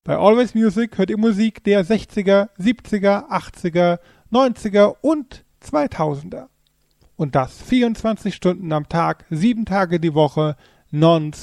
Bei Always Music hört ihr Musik der 60er, 70er, 80er, 90er und 2000er. Und das 24 Stunden am Tag, 7 Tage die Woche, non-stop.